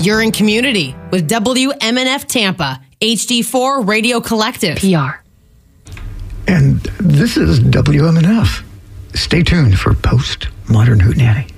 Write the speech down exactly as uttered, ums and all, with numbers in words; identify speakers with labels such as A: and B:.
A: You're in community with W M N F Tampa, H D four Radio Collective.
B: P R.
C: And this is W M N F. Stay tuned for Post Modern Hootenanny.